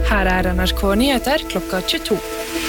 Her NRK Nyheter klokka 22.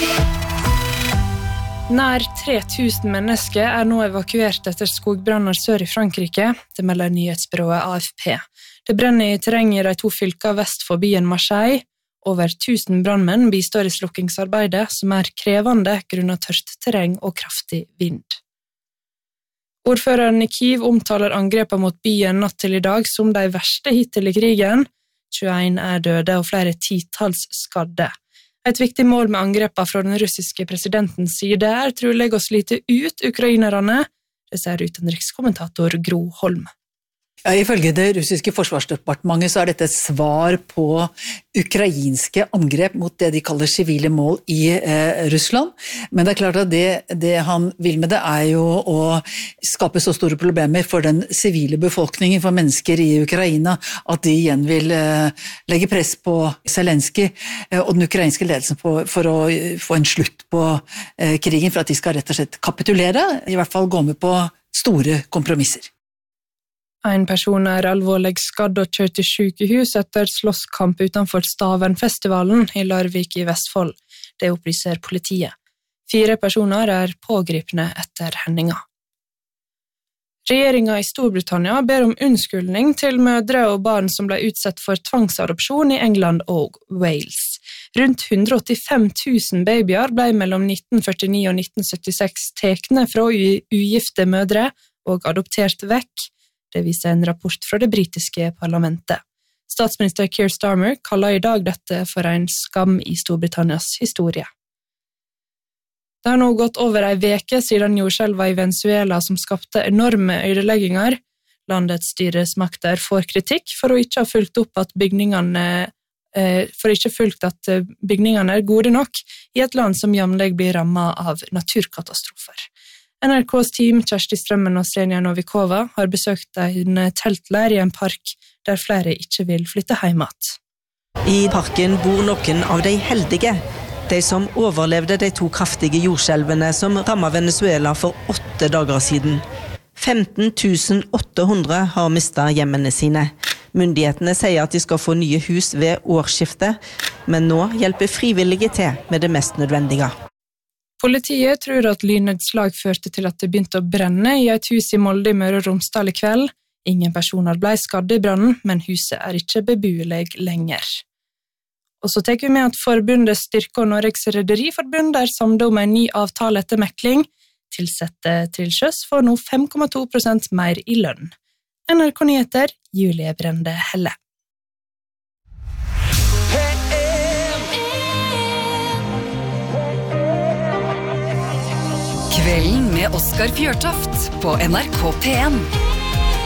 Nær 3000 mennesker nå evakuert etter skogbranner sør i Frankrike, det melder nyhetsbyrået AFP. Det brenner i terreng i de 2 fylker vest for byen Marseille. Over 1000 brannmenn bistår i slukkingsarbeidet, som krevende grunnet tørt terreng og kraftig vind. Ordføreren i Kyiv omtaler angrepene mot byen natt til i dag som de verste hittil i krigen. 21 døde og flere titalls skadde. Et viktig mål med angrepene fra den russiske presidentens side trolig å slite ut ukrainerne, det sier utenrikskommentator Gro Holm. Ja, ifølge det russiske forsvarsdepartementet så dette et svar på ukrainske angrep mot det de kaller sivile mål i Russland. Men det klart at det han vil med det jo å skape så store problemer for den sivile befolkningen, for mennesker i Ukraina, at de igjen vil legge press på Zelensky og den ukrainske ledelsen for å få en slutt på krigen, for at de skal rett og slett kapitulere, i hvert fall gå med på store kompromisser. En person alvorlig skadd og kjørt til sykehus etter slåsskamp utenfor Stavernfestivalen i Larvik i Vestfold. Det opplyser politiet. 4 personer pågripne etter hendinga. Regjeringen i Storbritannia ber om unnskyldning til mødre og barn som ble utsatt for tvangsadopsjon i England og Wales. Rundt 185 000 babyer ble mellom 1949 og 1976 tekne fra ugifte mødre og adoptert vekk. Det viser en rapport fra det britiske parlamentet. Statsminister Keir Starmer kaller i dag dette for en skam i Storbritannias historie. Det har nå gått over en veke siden jordskjelvet i Venezuela som skapte enorme ødelegginger. Landets styresmakter får kritikk for å ikke ha fulgt opp at bygningene gode nok i et land som jevnlig blir rammet av naturkatastrofer. NRKs team Kjersti Strømmen og Senja Novikova har besøkt en teltleir i en park der flere ikke vil flytte hjem igjen. I parken bor noen av de heldige, de som overlevde de 2 kraftige jordskjelvene som rammet Venezuela for 8 dager siden. 15 800 har mistet hjemmene sine. Myndighetene sier at de skal få nye hus ved årsskiftet, men nå hjelper frivillige til med det mest nødvendige. Politiet tror at lynnedslag førte til at det begynte å brenne i et hus i Molde i Møre og Romsdal i kveld. Ingen personer ble skadd i brannen, men huset ikke beboelig lenger. Og så tar vi med at forbundet Styrke og Norges Rederiforbund samlet om en ny avtale etter mekling. Tilsette til sjøs får nå 5,2% mer i lønn. NRK Nyheter, Julie Brende Helle. Kvelden med Oskar Fjørtoft på NRK P1.